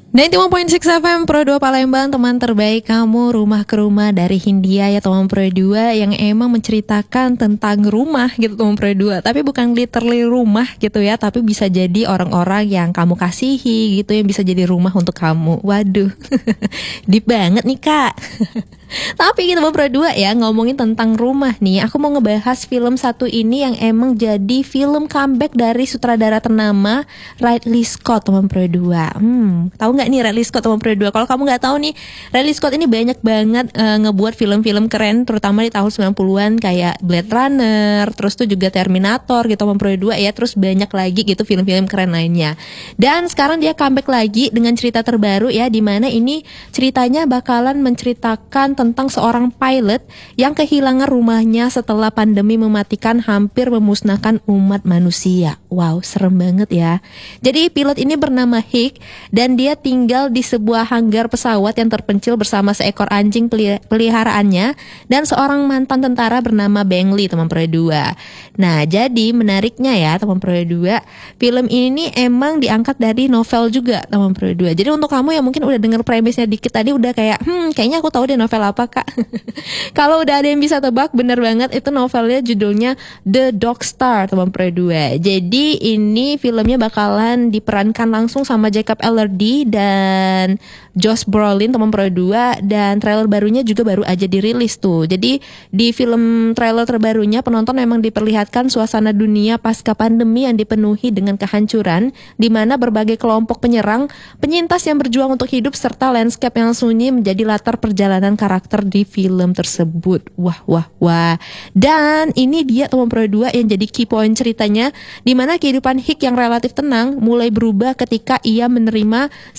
91.6 FM Pro 2 Palembang, teman terbaik kamu, rumah ke rumah dari Hindia ya teman Pro 2, yang emang menceritakan tentang rumah gitu teman Pro 2. Tapi bukan literally rumah gitu ya, tapi bisa jadi orang-orang yang kamu kasihi gitu, yang bisa jadi rumah untuk kamu. Waduh, deep banget nih kak. Tapi kita mau berdua ya ngomongin tentang rumah nih. Aku mau ngebahas film satu ini yang emang jadi film comeback dari sutradara ternama Ridley Scott, teman berdua. Tahu nggak nih Ridley Scott, teman berdua? Kalau kamu nggak tahu nih, Ridley Scott ini banyak banget ngebuat film-film keren, terutama di tahun 90-an kayak Blade Runner, terus tuh juga Terminator gitu, teman berdua ya. Terus banyak lagi gitu film-film keren lainnya. Dan sekarang dia comeback lagi dengan cerita terbaru ya, di mana ini ceritanya bakalan menceritakan tentang seorang pilot yang kehilangan rumahnya setelah pandemi mematikan, hampir memusnahkan umat manusia. Wow, serem banget ya. Jadi pilot ini bernama Hick dan dia tinggal di sebuah hanggar pesawat yang terpencil bersama seekor anjing peliharaannya dan seorang mantan tentara bernama Bengli, teman Pro 2. Nah, jadi menariknya ya teman Pro 2, film ini emang diangkat dari novel juga, teman Pro 2. Jadi untuk kamu yang mungkin udah denger premisnya dikit tadi udah kayak kayaknya aku tahu deh novel apa kak. Kalau udah ada yang bisa tebak, bener banget, itu novelnya judulnya The Dog Star, teman Pro 2. Jadi ini filmnya bakalan diperankan langsung sama Jacob Elordi dan Josh Brolin, teman Pro 2, dan trailer barunya juga baru aja dirilis tuh. Jadi di film trailer terbarunya penonton memang diperlihatkan suasana dunia pasca pandemi yang dipenuhi dengan kehancuran, di mana berbagai kelompok penyerang, penyintas yang berjuang untuk hidup, serta landscape yang sunyi menjadi latar perjalanan karakter di film tersebut. Wah. Dan ini dia teman Pro 2 yang jadi key point ceritanya, di mana kehidupan Hick yang relatif tenang mulai berubah ketika ia menerima